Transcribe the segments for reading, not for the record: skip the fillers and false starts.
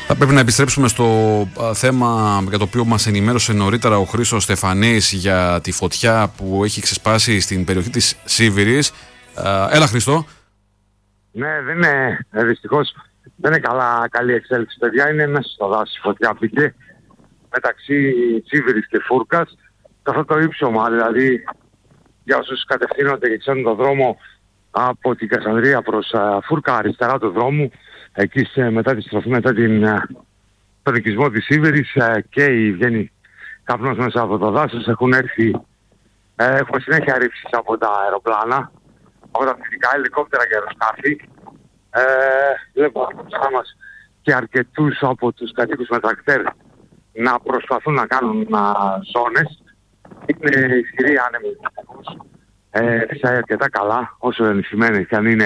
Θα πρέπει να επιστρέψουμε στο θέμα για το οποίο μας ενημέρωσε νωρίτερα ο Χρήστος Στεφανής για τη φωτιά που έχει ξεσπάσει στην περιοχή της Σίβηρης. Έλα Χρήστο. Ναι, δεν είναι, δυστυχώς δεν είναι καλή εξέλιξη, παιδιά. Είναι μέσα στο δάσος η φωτιά, πήγε μεταξύ Σίβηρης και Φούρκας. Σε αυτό το ύψωμα, δηλαδή για όσους κατευθύνονται και ξέρουν τον δρόμο από την Κασανδρία προς Φούρκα, αριστερά του δρόμου, εκεί μετά τη στροφή, μετά τον οικισμό της Σίβηρης, και βγαίνει καπνός μέσα από το δάσος. Έχουν έρθει, έχουμε συνέχεια ρήψεις από τα αεροπλάνα, από τα φυσικά ελικόπτερα και αεροσκάφη. Βλέπουμε μπροστά μας και αρκετούς από τους κατοίκους με τρακτέρ να προσπαθούν να κάνουν ζώνες. Είναι ισχυρή άνεμη. Φυσάει αρκετά καλά, όσο ενισχυμένοι και αν είναι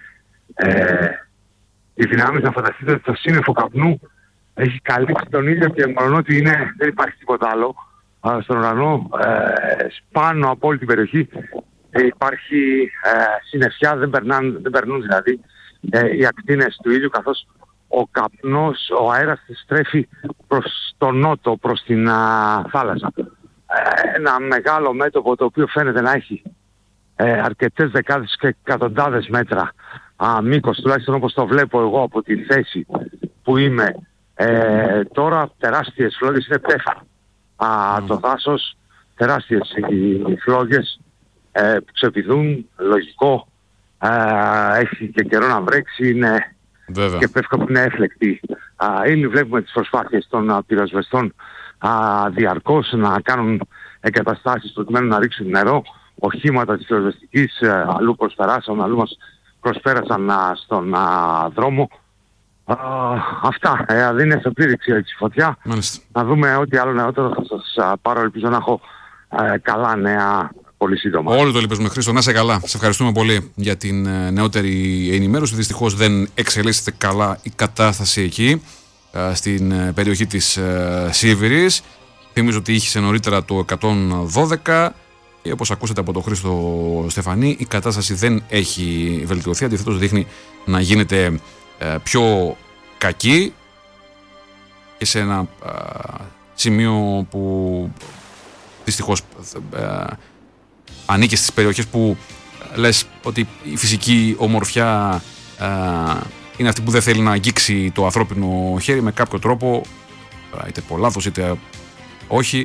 οι δυνάμεις. Να φανταστείτε ότι το σύννεφο καπνού έχει καλύψει τον ήλιο και μόνο ότι δεν υπάρχει τίποτα άλλο στον ουρανό. Πάνω από όλη την περιοχή υπάρχει συννεφιά, δεν περνούν δηλαδή οι ακτίνες του ήλιου, καθώς ο καπνός, ο αέρας στρέφει προς τον νότο, προς την θάλασσα. Ένα μεγάλο μέτωπο το οποίο φαίνεται να έχει αρκετές δεκάδες και εκατοντάδες μέτρα μήκος, τουλάχιστον όπως το βλέπω εγώ από τη θέση που είμαι τώρα. Τεράστιες φλόγες, είναι πέφα το δάσος, τεράστιες οι φλόγες που ξεπηδούν, λογικό. Έχει και καιρό να βρέξει, είναι και πέφκα που είναι έφλεκτη. Ήδη βλέπουμε τις προσπάθειες των πυροσβεστών διαρκώς να κάνουν εγκαταστάσεις προκειμένου να ρίξουν νερό. Οχήματα της πυροσβεστικής αλλού προσπεράσαν, αλλού μας προσπέρασαν στον δρόμο. Αυτά, δεν είναι σε πλήρη εξέλιξη φωτιά. Μάλιστα. Να δούμε ό,τι άλλο νεότερο θα σας πάρω, ελπίζω να έχω καλά νέα πολύ σύντομα. Όλο το ελπίζουμε Χρήστο, να είσαι καλά. Σε ευχαριστούμε πολύ για την νεότερη ενημέρωση. Δυστυχώς δεν εξελίσσεται καλά η κατάσταση εκεί, στην περιοχή της Σίβηρης. Θυμίζω ότι είχε νωρίτερα το 112 και όπως ακούσατε από τον Χρήστο Στεφανή, η κατάσταση δεν έχει βελτιωθεί. Αντιθέτως δείχνει να γίνεται πιο κακή και σε ένα σημείο που δυστυχώς ανήκει στις περιοχές που λες ότι η φυσική ομορφιά είναι αυτή που δεν θέλει να αγγίξει το ανθρώπινο χέρι με κάποιο τρόπο, είτε από λάθος είτε όχι,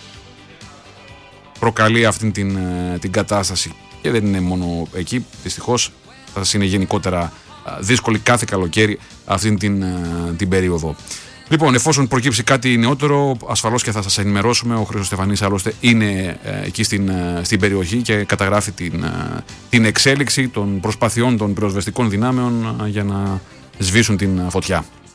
προκαλεί αυτήν την κατάσταση. Και δεν είναι μόνο εκεί, δυστυχώς θα σας είναι γενικότερα δύσκολη κάθε καλοκαίρι αυτήν την περίοδο. Λοιπόν, εφόσον προκύψει κάτι νεότερο, ασφαλώς και θα σας ενημερώσουμε. Ο Χρήστος Στεφανής άλλωστε είναι εκεί στην περιοχή και καταγράφει την εξέλιξη των προσπαθειών των πυροσβεστικών δυνάμεων για να σβήσουν την φωτιά.